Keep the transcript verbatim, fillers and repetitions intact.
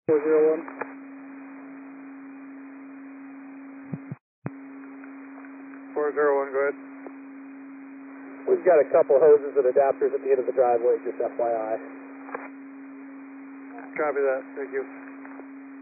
four zero one. four zero one, go ahead. We've got a couple hoses and adapters at the end of the driveway, just F Y I. Copy that, thank you.